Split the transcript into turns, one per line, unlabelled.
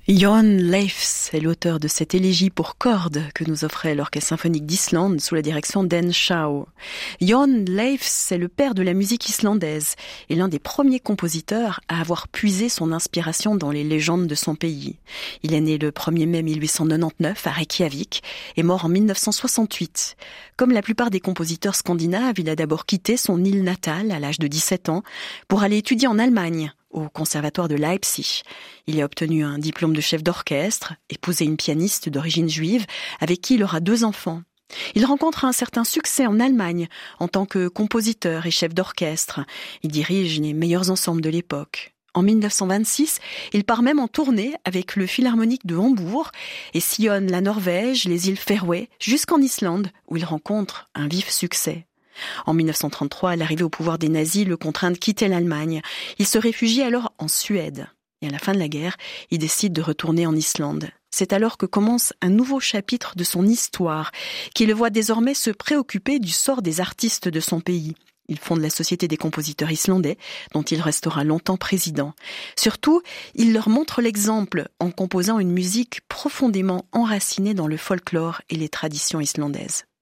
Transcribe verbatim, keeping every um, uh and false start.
Jon Leifs est l'auteur de cette élégie pour cordes que nous offrait l'Orchestre symphonique d'Islande sous la direction d'En Shao. Jon Leifs est le père de la musique islandaise et l'un des premiers compositeurs à avoir puisé son inspiration dans les légendes de son pays. Il est né le premier mai mille huit cent quatre-vingt-dix-neuf à Reykjavik et mort en mille neuf cent soixante-huit. Comme la plupart des compositeurs scandinaves, il a d'abord quitté son île natale à l'âge de dix-sept ans pour aller étudier en Allemagne, au conservatoire de Leipzig. Il y a obtenu un diplôme de chef d'orchestre, épousé une pianiste d'origine juive, avec qui il aura deux enfants. Il rencontre un certain succès en Allemagne en tant que compositeur et chef d'orchestre. Il dirige les meilleurs ensembles de l'époque. En mille neuf cent vingt-six, il part même en tournée avec le Philharmonique de Hambourg et sillonne la Norvège, les îles Féroé, jusqu'en Islande, où il rencontre un vif succès. En mille neuf cent trente-trois, à l'arrivée au pouvoir des nazis, le contraint de quitter l'Allemagne. Il se réfugie alors en Suède. Et à la fin de la guerre, il décide de retourner en Islande. C'est alors que commence un nouveau chapitre de son histoire, qui le voit désormais se préoccuper du sort des artistes de son pays. Il fonde la Société des compositeurs islandais, dont il restera longtemps président. Surtout, il leur montre l'exemple en composant une musique profondément enracinée dans le folklore et les traditions islandaises.